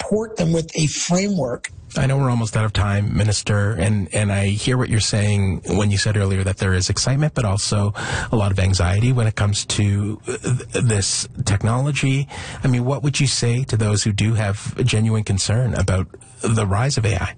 support them with a framework. I know we're almost out of time, Minister, and I hear what you're saying when you said earlier that there is excitement, but also a lot of anxiety when it comes to this technology. I mean, what would you say to those who do have a genuine concern about the rise of AI?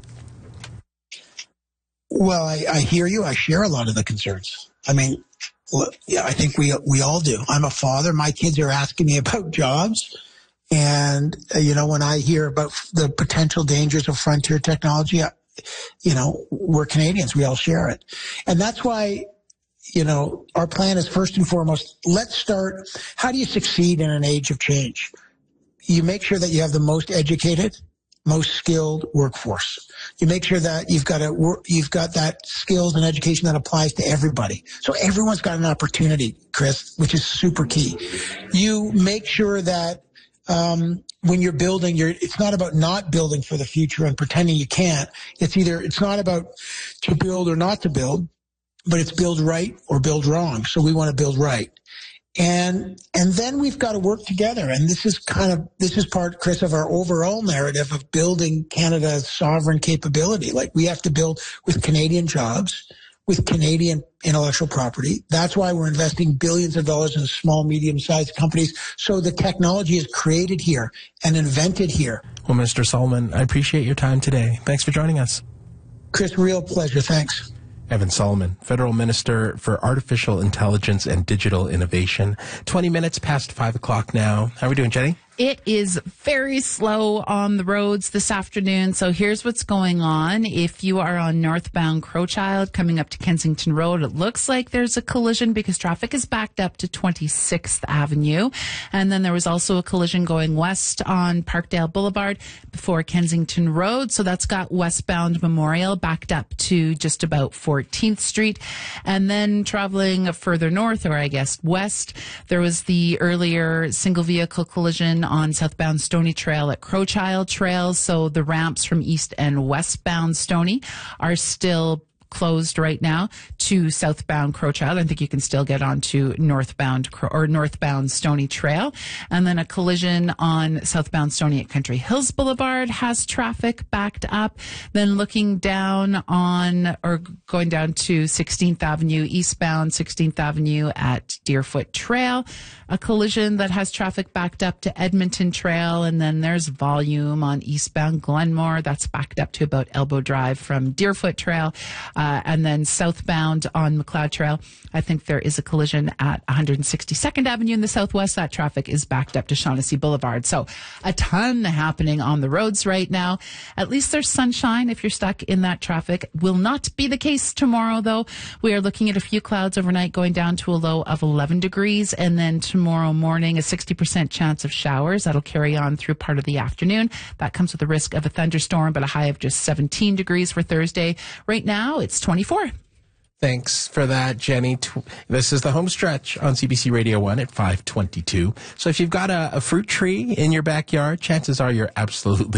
Well, I hear you. I share a lot of the concerns. I mean, yeah, I think we all do. I'm a father. My kids are asking me about jobs. And, when I hear about the potential dangers of frontier technology, we're Canadians. We all share it. And that's why, our plan is first and foremost, let's start. How do you succeed in an age of change? You make sure that you have the most educated, most skilled workforce. You make sure that you've got that skills and education that applies to everybody. So everyone's got an opportunity, Chris, which is super key. You make sure that when you're building, it's not about not building for the future and pretending you can't. It's not about to build or not to build, but it's build right or build wrong. So we want to build right. And then we've got to work together. And this is part, Chris, of our overall narrative of building Canada's sovereign capability. Like, we have to build with Canadian jobs, with Canadian intellectual property. That's why we're investing billions of dollars in small, medium-sized companies. So the technology is created here and invented here. Well, Mr. Solomon, I appreciate your time today. Thanks for joining us. Chris, real pleasure. Thanks. Evan Solomon, Federal Minister for Artificial Intelligence and Digital Innovation. 20 minutes past 5 o'clock now. How are we doing, Jenny? It is very slow on the roads this afternoon. So here's what's going on. If you are on northbound Crowchild coming up to Kensington Road, it looks like there's a collision because traffic is backed up to 26th Avenue. And then there was also a collision going west on Parkdale Boulevard before Kensington Road. So that's got westbound Memorial backed up to just about 14th Street. And then traveling further north, or I guess west, there was the earlier single vehicle collision on southbound Stony Trail at Crowchild Trail. So the ramps from east and westbound Stony are still closed right now to southbound Crowchild. I think you can still get onto northbound Stony Trail. And then a collision on southbound Stony at Country Hills Boulevard has traffic backed up. Then looking down going down to 16th Avenue, eastbound 16th Avenue at Deerfoot Trail, a collision that has traffic backed up to Edmonton Trail. And then there's volume on eastbound Glenmore. That's backed up to about Elbow Drive from Deerfoot Trail. And then southbound on McLeod Trail, I think there is a collision at 162nd Avenue in the southwest. That traffic is backed up to Shaughnessy Boulevard. So a ton happening on the roads right now. At least there's sunshine if you're stuck in that traffic. Will not be the case tomorrow, though. We are looking at a few clouds overnight going down to a low of 11 degrees. And then tomorrow morning, a 60% chance of showers. That'll carry on through part of the afternoon. That comes with the risk of a thunderstorm, but a high of just 17 degrees for Thursday. Right now, it's 24. Thanks for that, Jenny. This is the home stretch on CBC Radio 1 at 5:22. So if you've got a fruit tree in your backyard, chances are you're absolutely